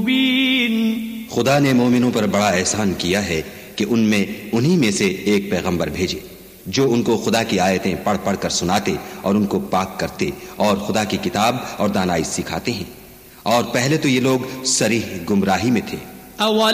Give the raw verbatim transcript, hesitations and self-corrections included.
खुदा ने मोमिनों पर बड़ा एहसान किया है कि उनमें उन्हीं में से एक पैगंबर भेजे जो उनको खुदा की आयतें पढ़ पढ़ कर सुनाते और उनको पाक करते और खुदा की किताब और दानाई सिखाते हैं। और पहले तो ये लोग सरीह गुमराही में थे।